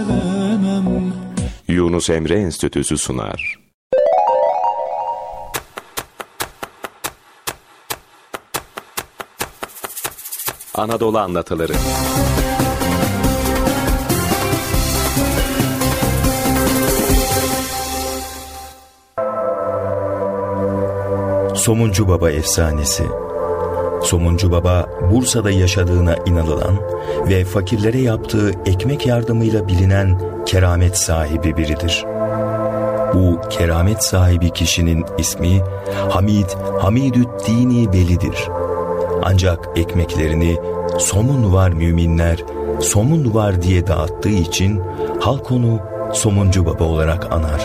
Yunus Emre Enstitüsü sunar. Anadolu Anlatıları. Somuncu Baba efsanesi. Somuncu Baba, Bursa'da yaşadığına inanılan ve fakirlere yaptığı ekmek yardımıyla bilinen keramet sahibi biridir. Bu keramet sahibi kişinin ismi Hamidüddin Veli'dir. Ancak ekmeklerini somun var müminler, somun var diye dağıttığı için halk onu Somuncu Baba olarak anar.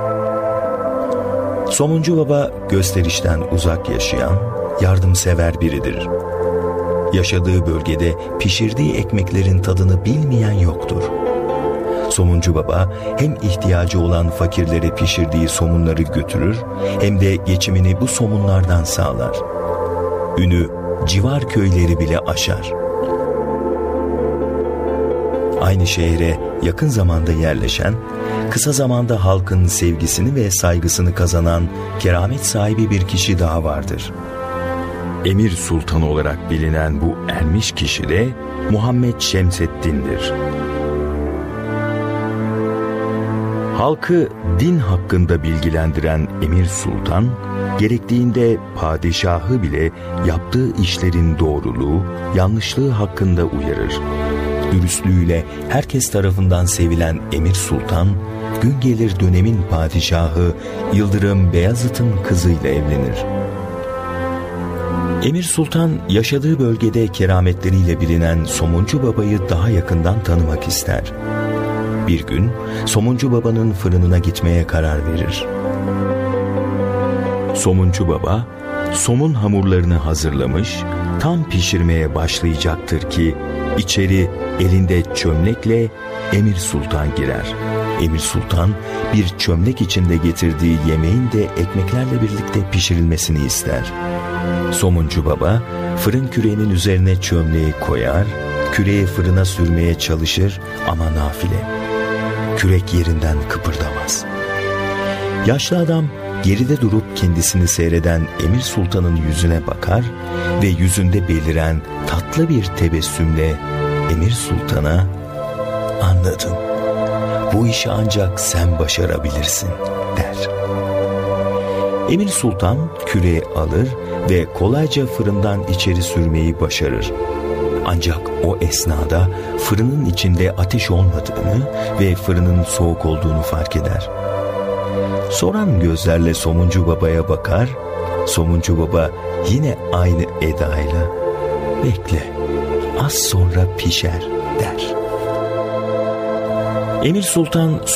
Somuncu Baba gösterişten uzak yaşayan, yardımsever biridir. Yaşadığı bölgede pişirdiği ekmeklerin tadını bilmeyen yoktur. Somuncu Baba hem ihtiyacı olan fakirlere pişirdiği somunları götürür hem de geçimini bu somunlardan sağlar. Ünü civar köyleri bile aşar. Aynı şehre yakın zamanda yerleşen, kısa zamanda halkın sevgisini ve saygısını kazanan keramet sahibi bir kişi daha vardır. Emir Sultan olarak bilinen bu ermiş kişi de Muhammed Şemseddin'dir. Halkı din hakkında bilgilendiren Emir Sultan, gerektiğinde padişahı bile yaptığı işlerin doğruluğu, yanlışlığı hakkında uyarır. Dürüstlüğüyle herkes tarafından sevilen Emir Sultan, gün gelir dönemin padişahı Yıldırım Beyazıt'ın kızıyla evlenir. Emir Sultan yaşadığı bölgede kerametleriyle bilinen Somuncu Baba'yı daha yakından tanımak ister. Bir gün Somuncu Baba'nın fırınına gitmeye karar verir. Somuncu Baba somun hamurlarını hazırlamış, tam pişirmeye başlayacaktır ki içeri elinde çömlekle Emir Sultan girer. Emir Sultan bir çömlek içinde getirdiği yemeğin de ekmeklerle birlikte pişirilmesini ister. Somuncu Baba fırın küreğinin üzerine çömleği koyar, küreği fırına sürmeye çalışır ama nafile. Kürek yerinden kıpırdamaz. Yaşlı adam geride durup kendisini seyreden Emir Sultan'ın yüzüne bakar ve yüzünde beliren tatlı bir tebessümle Emir Sultan'a "Anladım, bu işi ancak sen başarabilirsin" der. Emir Sultan küreği alır ve kolayca fırından içeri sürmeyi başarır. Ancak o esnada fırının içinde ateş olmadığını ve fırının soğuk olduğunu fark eder. Soran gözlerle Somuncu Baba'ya bakar, Somuncu Baba yine aynı edayla "Bekle, az sonra pişer" der. Emir Sultan